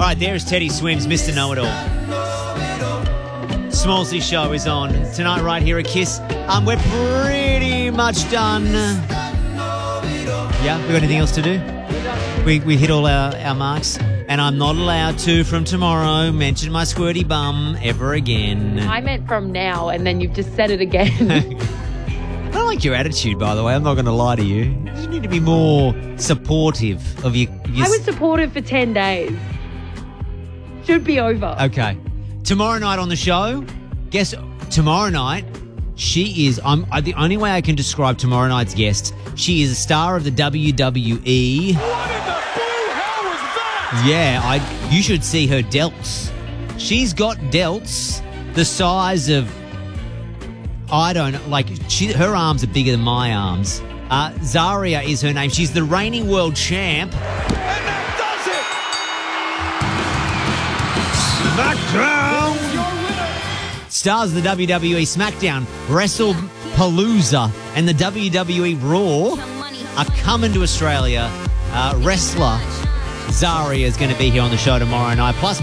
Right, there's Teddy Swims, Mr. Know-It-All. Smallsy Show is on tonight right here at KISS. We're pretty much done. Yeah, we got anything else to do? We hit all our marks. And I'm not allowed to, from tomorrow, mention my squirty bum ever again. I meant from now, and then you've just said it again. I don't like your attitude, by the way. I'm not going to lie to you. You need to be more supportive of your... I was supportive for 10 days. Should be over. Okay. Tomorrow night on the show, guess tomorrow night, she is... the only way I can describe tomorrow night's guest, she is a star of the WWE. Yeah, you should see her delts. She's got delts the size of, her arms are bigger than my arms. Zaria is her name. She's the reigning world champ. And that does it! SmackDown! Stars of the WWE SmackDown, WrestlePalooza, and the WWE Raw are coming to Australia. Wrestler Zaria is going to be here on the show tomorrow night. Plus